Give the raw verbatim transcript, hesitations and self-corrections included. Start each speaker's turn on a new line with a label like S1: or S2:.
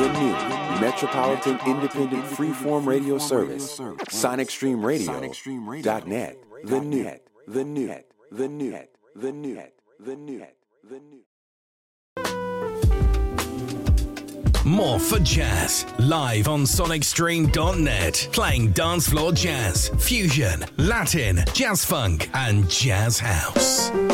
S1: the new Metropolitan Independent Freeform Radio Service, Sonic Stream Radio dot net. The new, the new, the new, the new, the new, the new.
S2: More for Jazz, live on Sonic Stream dot net, playing dance floor jazz, fusion, Latin, jazz funk, and jazz house.